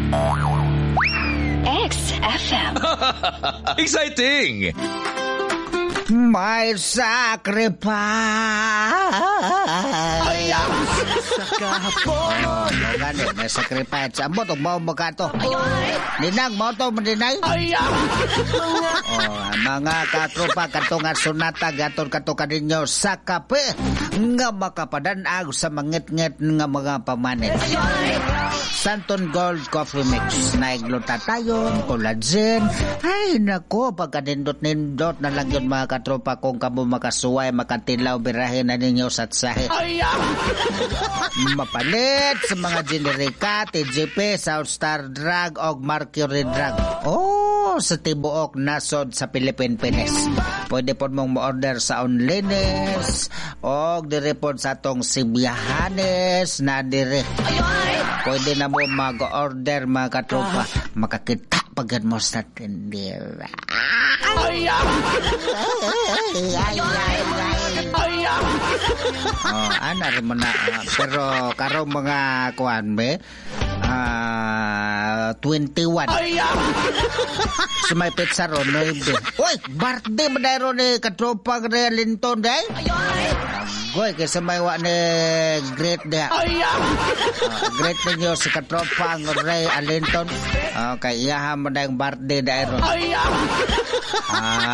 XFM. Exciting! May sacrifice sa kahapon. Gani, may sacrifice. Ambot, huwag mo magato. Ninang, mo ito, mandinay. Mga katropa, katong sunata, gaton kato kaninyo sa kape. Nga makapadanag sa mangit-ngit nga mga pamanin. Santon Gold Coffee Mix. Naigluta tayo, collagen. Ay, nako, pagkanindot-nindot na lang yun mga katropa kung kamo makasuway, makatilaw, birahin na ninyo sa tsahe. Mapalit sa mga generika, TGP, Southstar Drug o Mercury Drug. Sa tibuok nasod sa Philippine Pines. Pwede po mong ma-order sa onlines o dire po sa atong Sibiyahanes na dire. Pwede na mo mag-order mga katropa. Makakita pagad mo sa tindera. Ana rin mo na. Pero karong mga kuwan be 21. Sa may pizza ron, 9. Uy, birthday mo na ron ni katropa ni Linton, day? Goy, kasi may wa ni great day. Great ninyo si katropa ng Ray Alinton. Okay, iyahan mo na yung birthday day ron.